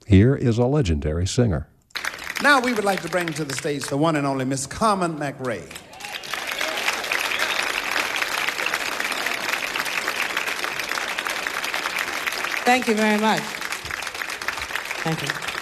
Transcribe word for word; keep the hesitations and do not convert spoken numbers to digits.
Here is a legendary singer. Now we would like to bring to the stage the one and only Miss Carmen McRae. Thank you very much. Thank you.